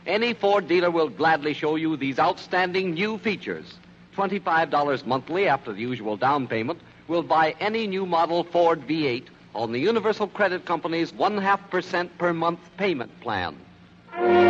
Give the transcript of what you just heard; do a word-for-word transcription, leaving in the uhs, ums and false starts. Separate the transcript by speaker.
Speaker 1: Any Ford dealer will gladly show you these outstanding new features. twenty-five dollars monthly after the usual down payment will buy any new model Ford V eight on the Universal Credit Company's one half percent per month payment plan.